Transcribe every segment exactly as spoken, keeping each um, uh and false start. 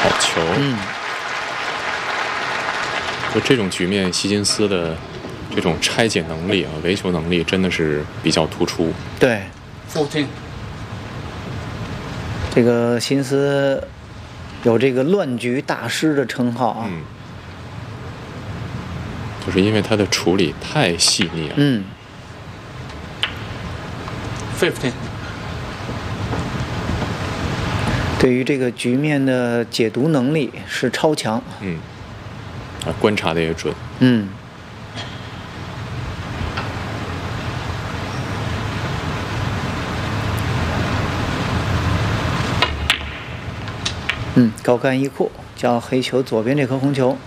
好球。 嗯， 就这种局面，希金斯的这种拆解能力啊，围球能力真的是比较突出。 对， fourteen。 这个辛斯有这个乱局大师的称号啊。 嗯，就是因为他的处理太细腻了。 嗯。 fifteen。 对于这个局面的解读能力是超强。 嗯，啊，观察的也准。 嗯。嗯，高杆一库，叫黑球左边这颗红球。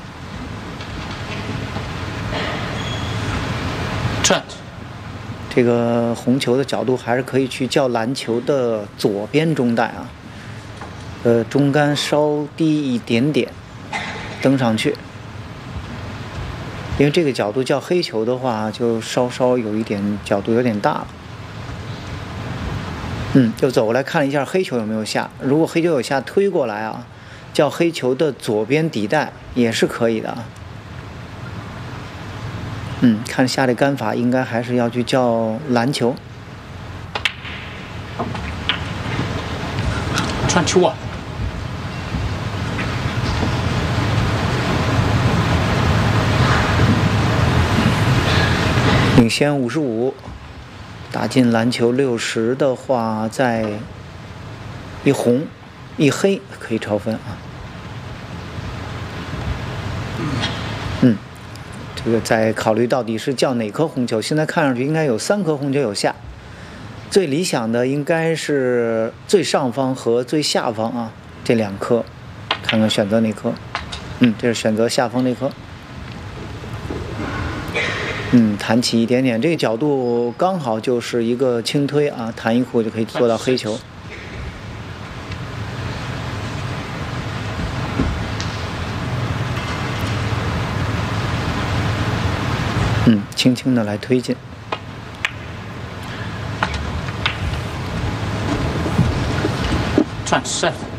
Trent。 这个红球的角度还是可以去叫篮球的左边中带啊，呃，中杆稍低一点点，登上去。因为这个角度叫黑球的话，就稍稍有一点角度有点大了。嗯，又走过来看了一下黑球有没有下，如果黑球有下推过来啊，叫黑球的左边底带也是可以的啊。嗯，看下这杆法应该还是要去叫篮球。 twenty-one。 领先五十五，打进篮球六十的话，再一红一黑可以超分啊。嗯。这个再考虑到底是叫哪颗红球，现在看上去应该有三颗红球有下，最理想的应该是最上方和最下方啊这两颗，看看选择哪颗。嗯，这是选择下方那颗。嗯，弹起一点点，这个角度刚好就是一个轻推啊，弹一库就可以做到黑球。嗯，轻轻的来推进。 twenty-seven。